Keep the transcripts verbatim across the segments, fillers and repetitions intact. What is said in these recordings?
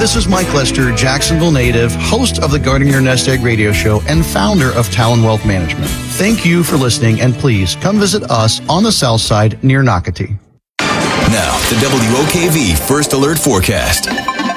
this is Mike Lester, Jacksonville native, host of the Guarding Your Nest Egg radio show and founder of Talon Wealth Management. Thank you for listening, and please come visit us on the south side near Nocatee. Now, the W O K V First Alert Forecast.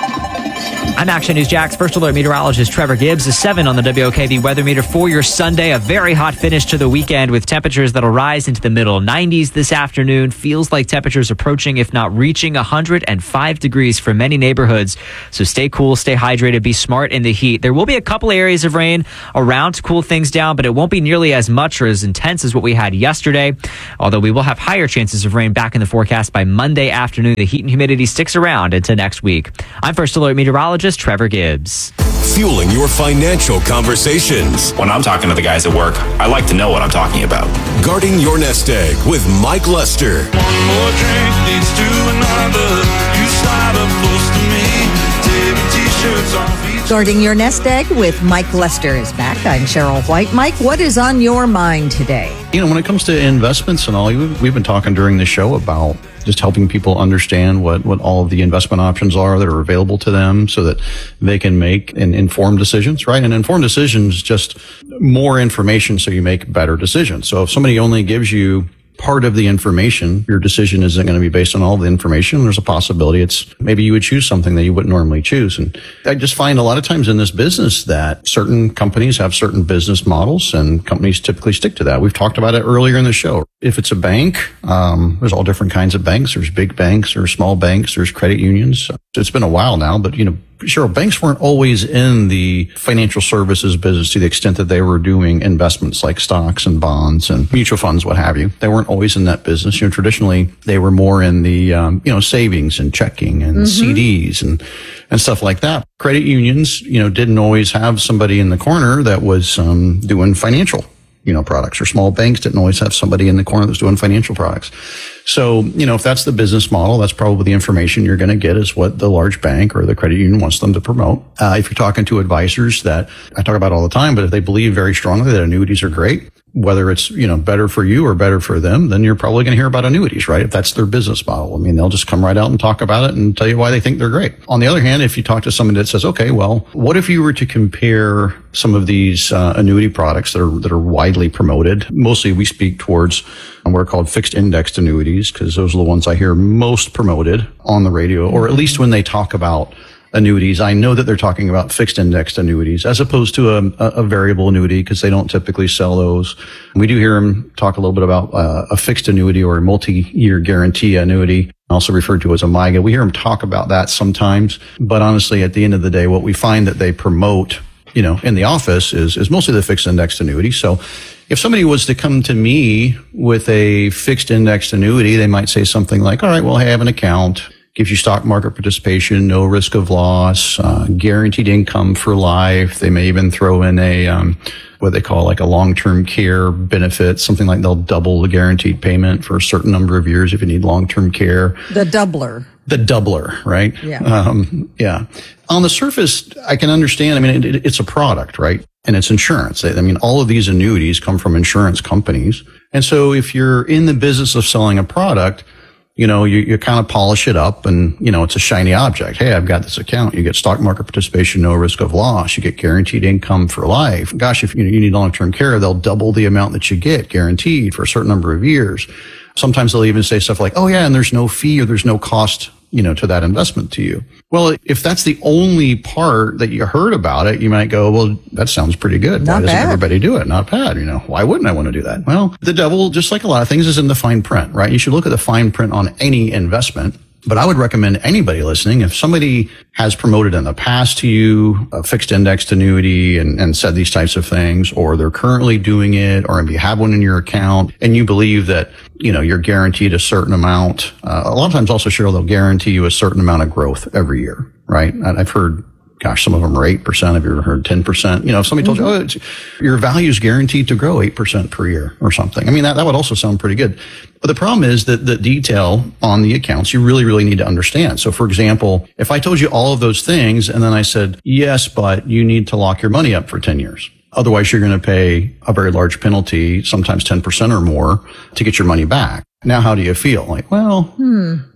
I'm Action News Jax First Alert meteorologist Trevor Gibbs. A seven on the W O K V weather meter for your Sunday. A very hot finish to the weekend with temperatures that'll rise into the middle nineties this afternoon. Feels like temperatures approaching, if not reaching, one hundred five degrees for many neighborhoods. So stay cool, stay hydrated, be smart in the heat. There will be a couple areas of rain around to cool things down, but it won't be nearly as much or as intense as what we had yesterday. Although we will have higher chances of rain back in the forecast by Monday afternoon. The heat and humidity sticks around into next week. I'm First Alert meteorologist Trevor Gibbs. Fueling your financial conversations. When I'm talking to the guys at work, I like to know what I'm talking about. Guarding Your Nest Egg with Mike Lester. One more drink leads to another. You slide up close to me. Tearing t-shirts off each. Guarding Your Nest Egg with Mike Lester is back. I'm Cheryl White. Mike, what is on your mind today? You know, when it comes to investments and all, we've been talking during the show about just helping people understand what, what all of the investment options are that are available to them so that they can make an informed decisions, right? And informed decisions, just more information so you make better decisions. So if somebody only gives you part of the information, your decision isn't going to be based on all the information. There's a possibility it's maybe you would choose something that you wouldn't normally choose. And I just find a lot of times in this business that certain companies have certain business models and companies typically stick to that. We've talked about it earlier in the show. If it's a bank, um, there's all different kinds of banks. There's big banks, there's small banks, there's credit unions. It's been a while now, but you know, sure, banks weren't always in the financial services business to the extent that they were doing investments like stocks and bonds and mutual funds, what have you. They weren't always in that business. You know, traditionally they were more in the, um, you know, savings and checking and mm-hmm. C Ds and, and stuff like that. Credit unions, you know, didn't always have somebody in the corner that was, um, doing financial, you know, products, or small banks didn't always have somebody in the corner that's doing financial products. So, you know, if that's the business model, that's probably the information you're going to get is what the large bank or the credit union wants them to promote. Uh, if you're talking to advisors that I talk about all the time, but if they believe very strongly that annuities are great, whether it's, you know, better for you or better for them, then you're probably going to hear about annuities, right? If that's their business model. I mean, they'll just come right out and talk about it and tell you why they think they're great. On the other hand, if you talk to somebody that says, okay, well, what if you were to compare some of these uh, annuity products that are, that are widely promoted? Mostly we speak towards what are called fixed indexed annuities, because those are the ones I hear most promoted on the radio, or at least when they talk about annuities, I know that they're talking about fixed indexed annuities as opposed to a, a variable annuity, because they don't typically sell those. We do hear them talk a little bit about uh, a fixed annuity or a multi-year guarantee annuity, also referred to as a M I G A. We hear them talk about that sometimes, but honestly, at the end of the day, what we find that they promote, you know, in the office is, is mostly the fixed indexed annuity. So if somebody was to come to me with a fixed indexed annuity, they might say something like, all right, well, I have an account. Gives you stock market participation, no risk of loss, uh, guaranteed income for life. They may even throw in a, um, what they call like a long-term care benefit, something like they'll double the guaranteed payment for a certain number of years if you need long-term care. The doubler. The doubler, right? Yeah. Um, yeah. On the surface, I can understand. I mean, it, it, it's a product, right? And it's insurance. I mean, all of these annuities come from insurance companies. And so if you're in the business of selling a product, you know, you, you kind of polish it up and, you know, it's a shiny object. Hey, I've got this account. You get stock market participation, no risk of loss. You get guaranteed income for life. Gosh, if you, you need long-term care, they'll double the amount that you get guaranteed for a certain number of years. Sometimes they'll even say stuff like, oh yeah, and there's no fee or there's no cost, you know, to that investment to you. Well, if that's the only part that you heard about it, you might go, well, that sounds pretty good. Not Why doesn't bad. everybody do it? Not bad. You know, why wouldn't I want to do that? Well, the devil, just like a lot of things, is in the fine print, right? You should look at the fine print on any investment. But I would recommend anybody listening, if somebody has promoted in the past to you a fixed indexed annuity and, and said these types of things, or they're currently doing it, or if you have one in your account and you believe that, you know, you're guaranteed a certain amount, uh, a lot of times also, Cheryl, they'll guarantee you a certain amount of growth every year, right? And I've heard, gosh, some of them are eight percent. Have you ever heard ten percent? You know, if somebody told you, oh, it's, your value is guaranteed to grow eight percent per year or something. I mean, that, that would also sound pretty good. But the problem is that the detail on the accounts, you really, really need to understand. So for example, if I told you all of those things and then I said, yes, but you need to lock your money up for ten years. Otherwise, you're going to pay a very large penalty, sometimes ten percent or more, to get your money back. Now, how do you feel? Like, well, hmm.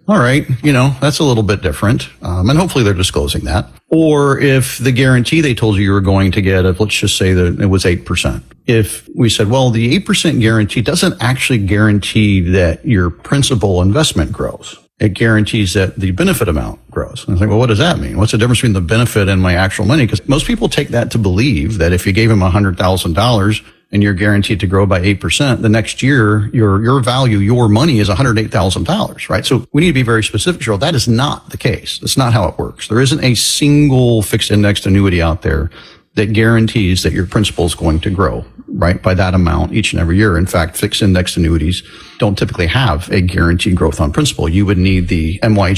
all right, you know, that's a little bit different. Um, and hopefully they're disclosing that. Or if the guarantee they told you you were going to get, if let's just say that it was eight percent. If we said, well, the eight percent guarantee doesn't actually guarantee that your principal investment grows. It guarantees that the benefit amount grows. And I think, well, what does that mean? What's the difference between the benefit and my actual money? Because most people take that to believe that if you gave them one hundred thousand dollars and you're guaranteed to grow by eight percent, the next year, your, your value, your money is one hundred eight thousand dollars, right? So we need to be very specific, Cheryl. That is not the case. That's not how it works. There isn't a single fixed indexed annuity out there that guarantees that your principal is going to grow, right, by that amount each and every year. In fact, fixed indexed annuities don't typically have a guaranteed growth on principal. You would need the M Y